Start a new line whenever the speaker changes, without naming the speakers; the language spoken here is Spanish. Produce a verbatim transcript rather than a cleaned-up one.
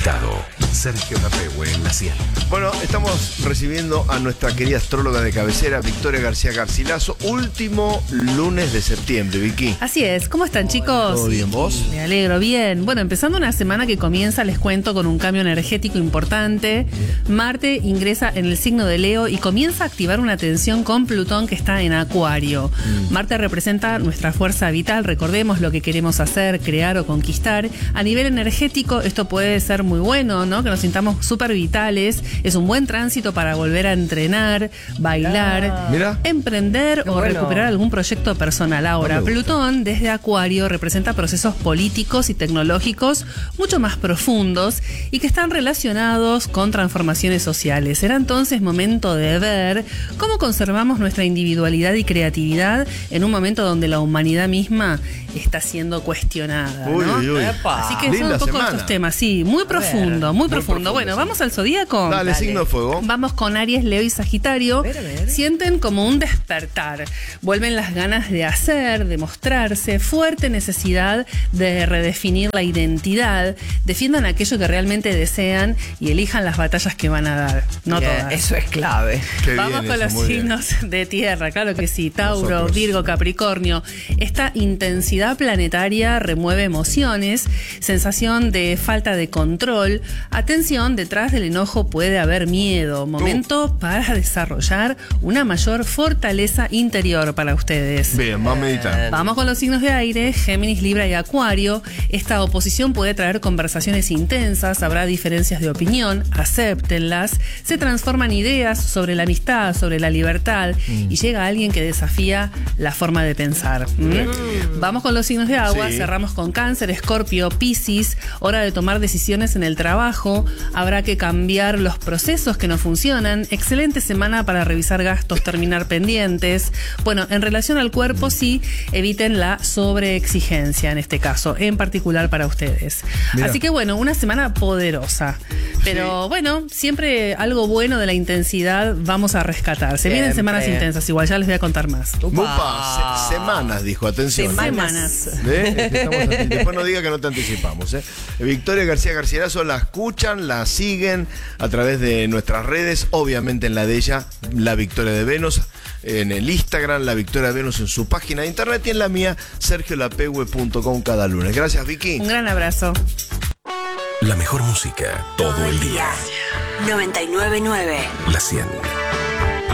invitado, Sergio Lapehue en la cien.
Bueno, estamos recibiendo a nuestra querida astróloga de cabecera, Victoria García Garcilaso, último lunes de septiembre, Vicky.
Así es. ¿Cómo están, chicos?
¿Todo bien, vos?
Me alegro, bien. Bueno, empezando una semana que comienza, les cuento, con un cambio energético importante. Marte ingresa en el signo de Leo y comienza a activar una tensión con Plutón, que está en Acuario. Mm. Marte representa nuestra fuerza vital, recordemos lo que queremos hacer, crear o conquistar. A nivel energético, esto puede ser muy bueno, ¿no? Que nos sintamos súper vitales. Es un buen tránsito para volver a entrenar, bailar, ah,
mira,
emprender o bueno. recuperar algún proyecto personal. Ahora, Plutón desde Acuario representa procesos políticos y tecnológicos mucho más profundos y que están relacionados con transformaciones sociales. Será entonces momento de ver cómo conservamos nuestra individualidad y creatividad en un momento donde la humanidad misma está siendo cuestionada,
uy,
¿no?
Uy, uy.
Así que son un poco semana. estos temas, sí, muy a profundo, muy, muy profundo. profundo. Bueno, sí. Vamos al zodíaco.
Dale, Dale, signo de fuego.
Vamos con Aries, Leo y Sagitario. Ver, ver. Sienten como un despertar. Vuelven las ganas de hacer, de mostrarse, fuerte necesidad de redefinir la identidad. Defiendan aquello que realmente desean y elijan las batallas que van a dar. No
bien,
todas.
Eso es clave.
Qué
Vamos
bien
con
eso,
los signos bien. de tierra, claro que sí. Tauro, Nosotros. Virgo, Capricornio. Esta intensidad planetaria remueve emociones, sensación de falta de control. Atención, detrás del enojo puede haber miedo. Momento uh. para desarrollar una mayor fortaleza interior para ustedes.
Bien, vamos a meditar.
Vamos con los signos de aire, Géminis, Libra y Acuario. Esta oposición puede traer conversaciones intensas, habrá diferencias de opinión, acéptenlas. Se transforman ideas sobre la amistad, sobre la libertad mm. y llega alguien que desafía la forma de pensar. ¿Mm? Vamos con los signos de agua, sí. Cerramos con Cáncer, Escorpio, Piscis. Hora de tomar decisiones en el trabajo. Habrá que cambiar los procesos que no funcionan. Excelente semana para revisar gastos, terminar pendientes. Bueno, en relación al cuerpo, sí, eviten la sobreexigencia en este caso, en particular para ustedes. Mira. Así que bueno, una semana poderosa. Pero sí. bueno, siempre algo bueno de la intensidad vamos a rescatar. Se siempre. Vienen semanas intensas, igual ya les voy a contar más.
Upa, se, semanas, dijo, atención.
Semanas.
¿Eh? Estamos Después no diga que no te anticipamos. ¿eh? Victoria García Garcilaso la escuchan, la siguen a través de nuestras redes, obviamente en la de ella, La Victoria de Venus, en el Instagram, La Victoria de Venus en su página de internet y en la mía, sergio lapehue punto com cada lunes. Gracias, Vicky.
Un gran abrazo.
La mejor música todo el día.
noventa y nueve punto nueve
La cien.